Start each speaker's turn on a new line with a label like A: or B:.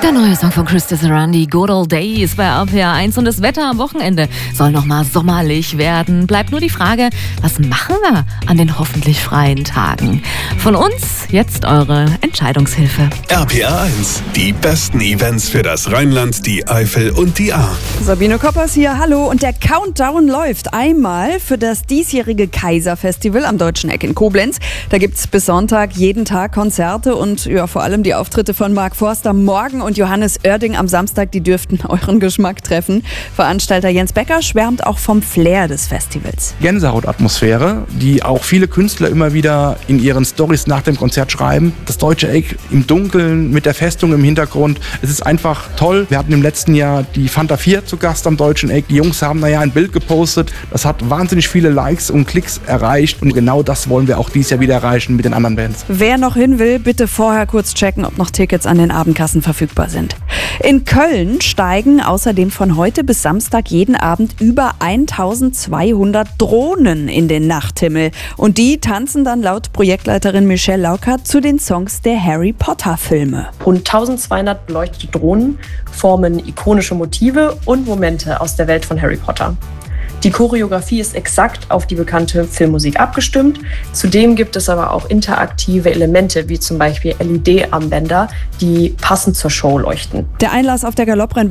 A: Der neue Song von Krista Sarandi, Good Old Days bei RPA 1, und das Wetter am Wochenende soll nochmal sommerlich werden. Bleibt nur die Frage, was machen wir an den hoffentlich freien Tagen? Von uns jetzt eure Entscheidungshilfe.
B: RPA 1, die besten Events für das Rheinland, die Eifel und die Ahr.
C: Sabine Koppers hier, hallo. Und der Countdown läuft einmal für das diesjährige Kaiser-Festival am Deutschen Eck in Koblenz. Da gibt's bis Sonntag jeden Tag Konzerte und ja, vor allem die Auftritte von Mark Forster morgen und Johannes Oerding am Samstag, die dürften euren Geschmack treffen. Veranstalter Jens Becker schwärmt auch vom Flair des Festivals.
D: Gänsehautatmosphäre, die auch viele Künstler immer wieder in ihren Storys nach dem Konzert schreiben. Das Deutsche Eck im Dunkeln mit der Festung im Hintergrund. Es ist einfach toll. Wir hatten im letzten Jahr die Fanta 4 zu Gast am Deutschen Eck. Die Jungs haben da ja ein Bild gepostet. Das hat wahnsinnig viele Likes und Klicks erreicht. Und genau das wollen wir auch dieses Jahr wieder erreichen mit den anderen Bands.
C: Wer noch hin will, bitte vorher kurz checken, ob noch Tickets an den Abendkassen verfügbar sind. In Köln steigen außerdem von heute bis Samstag jeden Abend über 1200 Drohnen in den Nachthimmel. Und die tanzen dann laut Projektleiterin Michelle Laukert zu den Songs der Harry Potter Filme.
E: Rund 1200 beleuchtete Drohnen formen ikonische Motive und Momente aus der Welt von Harry Potter. Die Choreografie ist exakt auf die bekannte Filmmusik abgestimmt. Zudem gibt es aber auch interaktive Elemente, wie zum Beispiel LED-Armbänder, die passend zur Show leuchten.
C: Der Einlass auf der Galopprennbahn